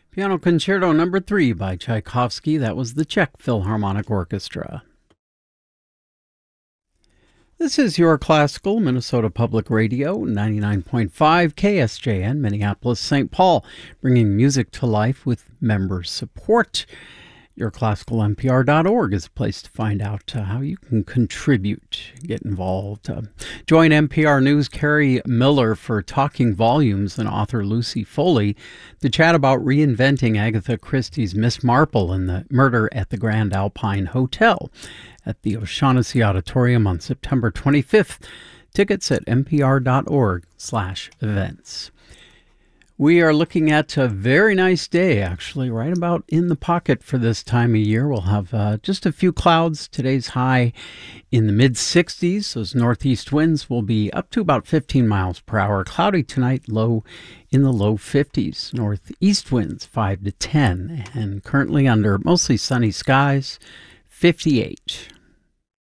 Piano Concerto Number 3 by Tchaikovsky. That was the Czech Philharmonic Orchestra. This is your classical Minnesota Public Radio, 99.5 KSJN, Minneapolis, St. Paul, bringing music to life with member support. YourClassicalNPR.org is a place to find out how you can contribute, get involved. Join NPR News' Carrie Miller for Talking Volumes and author Lucy Foley to chat about reinventing Agatha Christie's Miss Marple and the Murder at the Grand Alpine Hotel at the O'Shaughnessy Auditorium on September 25th. Tickets at npr.org/events. We are looking at a very nice day, actually, right about in the pocket for this time of year. We'll have just a few clouds. Today's high in the mid-60s. Those northeast winds will be up to about 15 miles per hour. Cloudy tonight, low in the low 50s. Northeast winds 5 to 10. And currently under mostly sunny skies, 58.